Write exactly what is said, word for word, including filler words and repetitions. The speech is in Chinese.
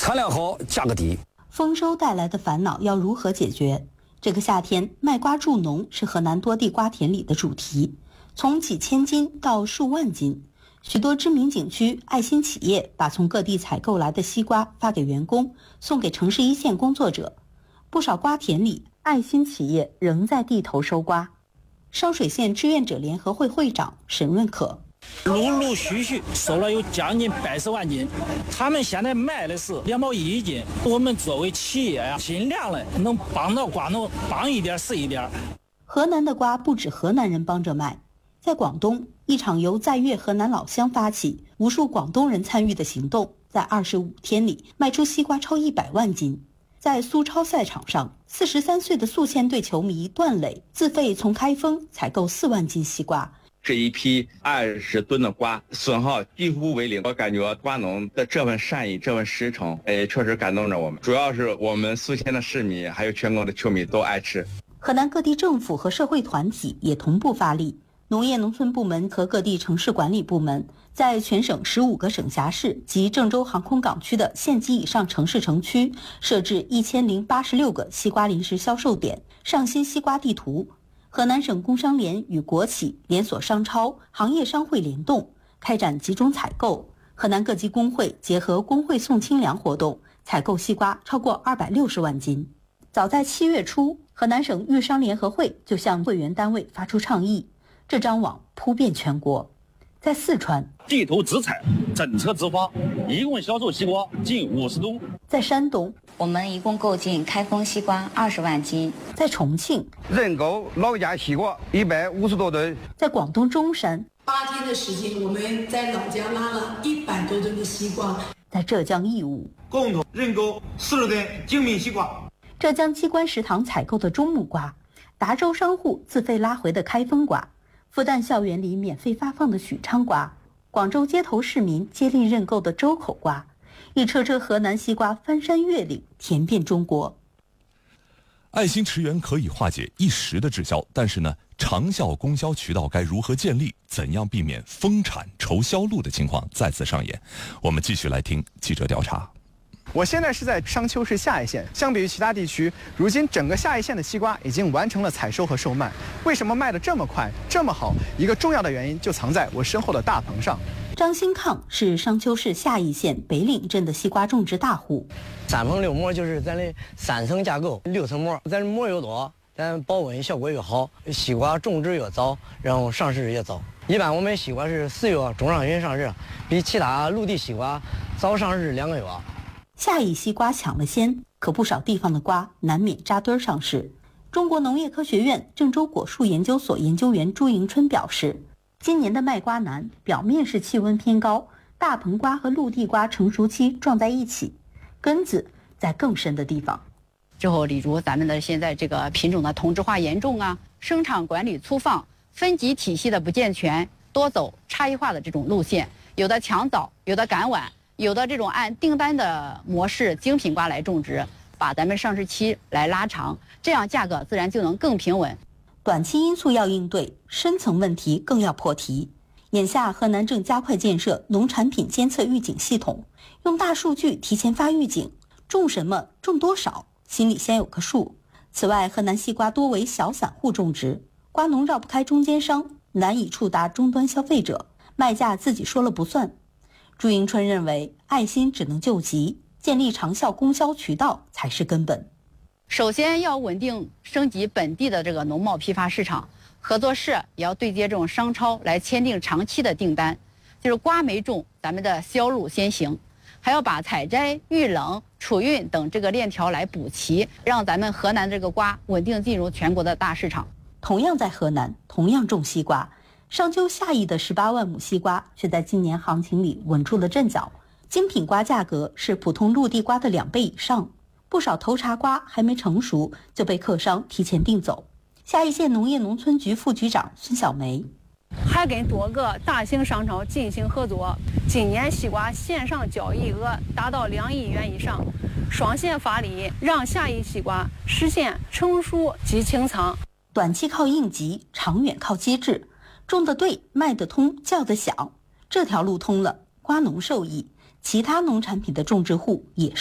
产量好，价格低。 丰收带来的烦恼要如何解决？这个夏天，卖瓜助农是河南多地瓜田里的主题，从几千斤到数万斤。许多知名景区、爱心企业把从各地采购来的西瓜发给员工，送给城市一线工作者。不少瓜田里，爱心企业仍在地头收瓜。烧水县志愿者联合会会长沈润可， 陆陆续续收了有将近百十万斤，他们现在卖的是两毛一一斤。我们作为企业呀、啊，尽量的能帮到瓜农，帮一点是一点。 河南的瓜不止河南人帮着卖，在广东，一场由在粤河南老乡发起、无数广东人参与的行动，在二十五天里卖出西瓜超一百万斤。在苏超赛场上，四十三岁的宿迁队球迷段磊自费从开封采购四万斤西瓜。 这一批二十吨的瓜损耗几乎为零，我感觉瓜农的这份善意、这份实诚，哎，确实感动着我们。主要是我们宿迁的市民还有全国的球迷都爱吃。 河南各地政府和社会团体也同步发力。农业农村部门和各地城市管理部门在全省十五个省辖市及郑州航空港区的县级以上城市城区设置一千零八十六个西瓜临时销售点，上新西瓜地图。河南省工商联与国企、连锁商超、行业商会联动，开展集中采购。河南各级工会结合工会送清粮活动，采购西瓜超过二百六十万斤。早在七月初，河南省豫商联合会就向会员单位发出倡议。这张网铺遍全国，在四川， 地头直采，整车直发，一共销售西瓜近五十吨。 在山东， 我们一共购进开封西瓜二十万斤。 在重庆， 认购老家西瓜一百五十多吨。 在广东中山， 八天的时间，我们在老家拉了一百多吨的西瓜。 在浙江义乌， 共同认购四十吨精品西瓜。 浙江机关食堂采购的中木瓜，达州商户自费拉回的开封瓜。复旦校园里免费发放的许昌瓜，广州街头市民接力认购的周口瓜，一车车河南西瓜翻山越岭，甜遍中国。 爱心驰援可以化解一时的滞销，但是呢，长效供销渠道该如何建立？怎样避免丰产愁销路的情况再次上演？我们继续来听记者调查。 我现在是在商丘市下一线，相比于其他地区，如今整个下一线的西瓜已经完成了采收和售卖。为什么卖得这么快、这么好？一个重要的原因就藏在我身后的大棚上。 张新抗是商丘市下一线北岭镇的西瓜种植大户。 三棚六膜就是咱的三层架构，六层膜，咱膜越多，咱保温效果越好，西瓜种植越早，然后上市越早。一般我们西瓜是四月中上旬上市，比其他陆地西瓜早上市两个月。 下一西瓜抢了先，可不少地方的瓜难免扎堆上市。中国农业科学院郑州果树研究所研究员朱迎春表示，今年的卖瓜难，表面是气温偏高，大棚瓜和陆地瓜成熟期撞在一起，根子在更深的地方。 之后，例如咱们的现在这个品种的同质化严重啊，生产管理粗放，分级体系的不健全，多走差异化的这种路线，有的抢早，有的赶晚。有的这种按订单的模式精品瓜来种植，把咱们上市期来拉长，这样价格自然就能更平稳。 短期因素要应对，深层问题更要破题。眼下河南正加快建设农产品监测预警系统，用大数据提前发预警，种什么种多少，心里先有个数。此外，河南西瓜多为小散户种植，瓜农绕不开中间商，难以触达终端消费者，卖价自己说了不算。朱迎春认为，爱心只能救急，建立长效供销渠道才是根本。 首先要稳定升级本地的这个农贸批发市场，合作社也要对接这种商超来签订长期的订单，就是瓜没种，咱们的销路先行，还要把采摘、预冷、储运等这个链条来补齐，让咱们河南这个瓜稳定进入全国的大市场。 同样在河南，同样种西瓜。商丘下邑的十八万亩西瓜却在今年行情里稳住了阵脚，精品瓜价格是普通陆地瓜的两倍以上，不少头茬瓜还没成熟就被客商提前订走。下邑县农业农村局副局长孙小梅， 还跟多个大型商超进行合作，今年西瓜线上交易额达到两亿元以上，双线发力，让下邑西瓜实现成熟即清仓。 短期靠应急，长远靠机制，种得对，卖得通，叫得响，这条路通了，瓜农受益，其他农产品的种植户也